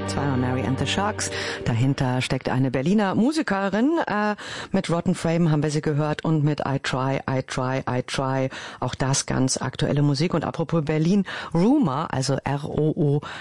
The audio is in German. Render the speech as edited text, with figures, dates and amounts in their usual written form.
Zweimal Mary and the Sharks. Dahinter steckt eine Berliner Musikerin. Mit Rotten Frame haben wir sie gehört und mit I Try, I Try, I Try. Auch das ganz aktuelle Musik. Und apropos Berlin, Rumour, also ROOMR,